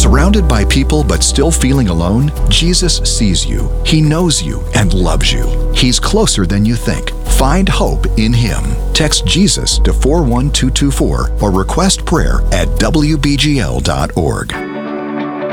Surrounded by people but still feeling alone? Jesus sees you. He knows you and loves you. He's closer than you think. Find hope in Him. Text Jesus to 41224 or request prayer at wbgl.org.